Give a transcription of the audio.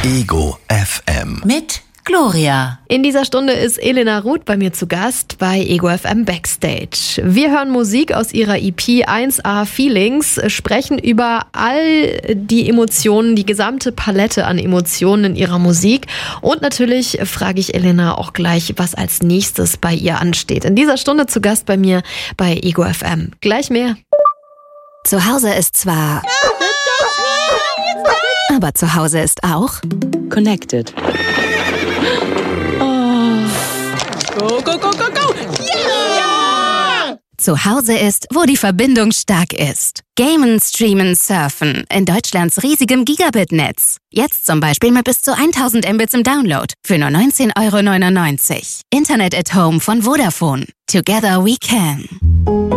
Ego FM. Mit Gloria. In dieser Stunde ist Elena Ruth bei mir zu Gast bei Ego FM Backstage. Wir hören Musik aus ihrer EP 1A Feelings, sprechen über all die Emotionen, die gesamte Palette an Emotionen in ihrer Musik. Und natürlich frage ich Elena auch gleich, was als nächstes bei ihr ansteht. In dieser Stunde zu Gast bei mir bei Ego FM. Gleich mehr. Zu Hause ist zwar... aber zu Hause ist auch... Connected. Go, go, go, go, go! Yeah! Zu Hause ist, wo die Verbindung stark ist. Gamen, streamen, surfen in Deutschlands riesigem Gigabit-Netz. Jetzt zum Beispiel mit bis zu 1000 Mbits im Download für nur 19,99 €. Internet at Home von Vodafone. Together we can.